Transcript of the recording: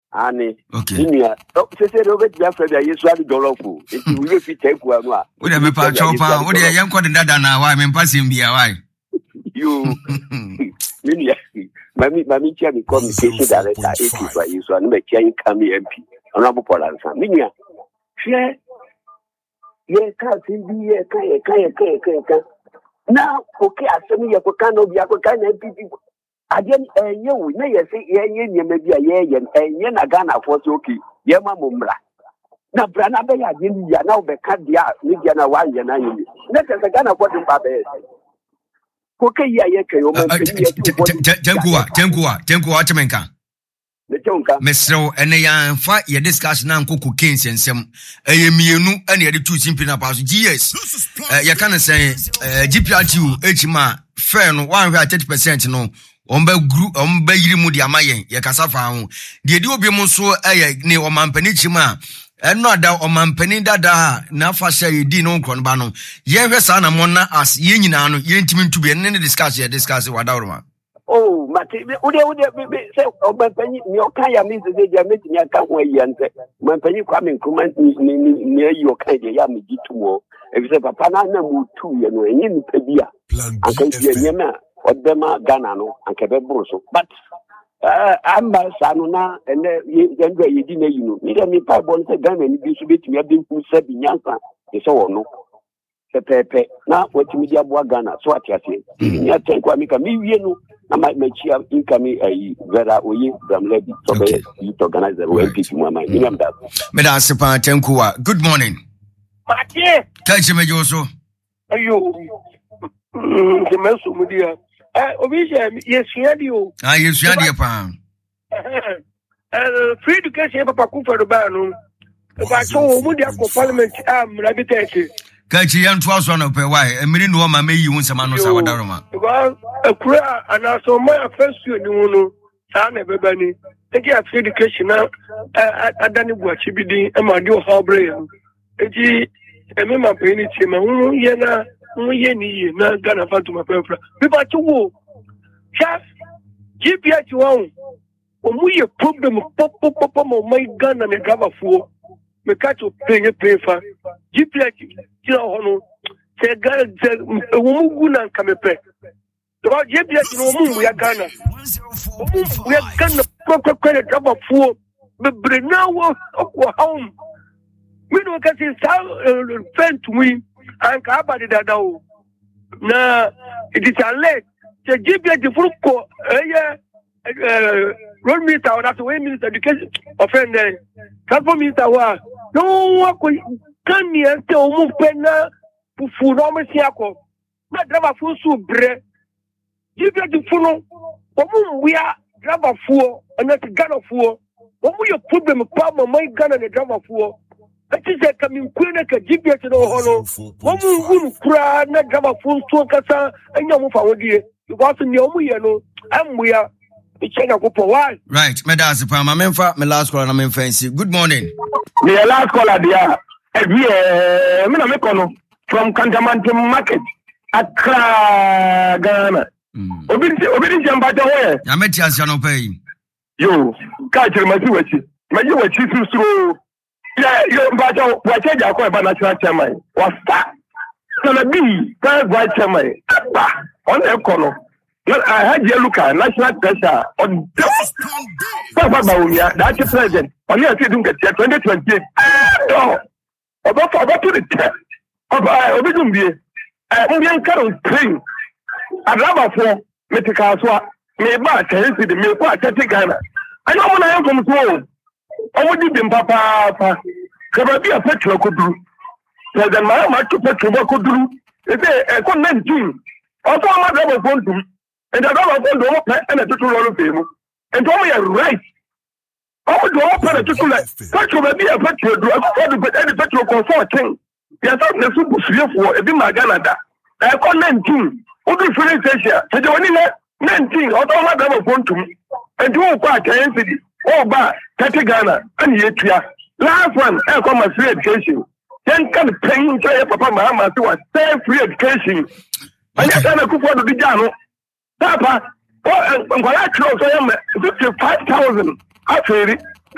Ani. Okay. Say Robert Jaffa, you swallow Dolofu. If you will take one. Would I be part chopper? Would I young cotton dada now? I'm passing be a why? You, Mammy, Chammy, communication director, if you so I'm making coming MP, Honorable Polanza. Minia, share. Yes, can't be a now, okay, I send me a cano be a kind of people. Again, and you may say, yeah, maybe a year and yen a gun for Soki, Yama Mumra. Now, Brana Bay, I didn't now be cut the out, Nidiana 1 and 9. Let us a gun of what in Babe. Okay, yeah, Tenkua, Temenka. Mesro, and a young fight your discussion now, Kuku Kings and some a mienu, and the other 2 simple about GS. You can't say GPRTU, HMA, fair no 130% no. Ombe group ombe yirimu di amayen ye kasafa ho de obi mu so ne omampani chima eno ada omampani dada na fa share di no nkron ba no ye hwe sa na mona as ye nyina no ye ntimi ntube ne discuss wadawroma. Oh mate ode say omampani ni okaya mi se de meti nya ka ho yante omampani kwa me nkoma ni ayi okaya de ya me gitumo e bi se papa na mu tu ye no enye ni pebia anka ye nyema Odema Ghana no and Quebec Brusso. But I'm Sanuna and then you didn't know. Neither me Pabon said Ghana and you should be to have been who said in Yansa. It's all no. Pepe. Now what media boy Ghana, so what you say. You take what make a million. I might make you incoming a Vera Oye from Lady. So you organize the way people my name that. Madam Sepa Tenkua, good morning. Mathieu. Catch me also. Are you? The Mesu Mudia. Obisha, yes, you. Yes, you free education, Papa Kufa the Banu. If I saw Mudia Parliament, Rabitati. Kachi and Twason of Pawai, a million woman may you want some man of Sawadaroma. Well, a prayer and also my first year, you know, everybody. Take care of free education now. I don't know what she be doing, and my dear Hallbray. A member penny, Yena. Yeni na Ghana Fatuma Pefra. People to wo. Chef, GPS one. Omuye problem pop my gun and a grabber for. Me catch up pay for. GPS kila hono. Say Ghana Umuguna Kamepe. The GPS no Mumu we are Ghana. We are Ghana proper credit grabber for. But now we're home. We don't get his friend to me. And Kabadi Dadao. Na, it is a late. The GPS the Fruko, road minister, or that's the way minister education offender. Transport minister, no one can me and tell move penna for normal siako. Not driver full soup bread. GPS the full, we are driver full, and that's a gun of full. What will your problem? Palm my gun and a driver full. That is a coming queen at a GPS no hollow. One will cry, not grab a full to and you move our dear. You got in your no, and we are the China go for why. Right, Madam Sepama, my last call, I'm in fancy. Good morning. The last caller, dear. Minamekono from Kantamanti Market, Accra, Ghana. Obedient Jambata, where I met you as you pay. You catch your Majuachi. Majuachi through. Yeah, you but what I got about national chairman was that. So the B, white chairman, on the corner. I had you look at national pressure on Papa Baunia, that's the president. On your sitting at 2028. No, about to the test of Obidumbi. Indian Carol Spring. I'd rather for Metikaswa, maybe I can see the milk at Ghana. I know when I am from home. I would give Papa. Can I be a petrol could do? So then my much petrol could do. If they could 19. Also, my brother going to, and I don't want to open and a total of them. And told me right. I would open a total petrol may be a petrol. I would put any petrol consulting. Yes, I'm the super for a bit Canada. I call 19. What do you say? So you only 19. Although my brother going to me. And do quite a city. Oh, but Tati Ghana and Yetia. Last one, I come a free education. Then can paying to Papa Mahama to a free education. And I can't go for the Jano. Papa, what I close, I am 55,000. I feel it.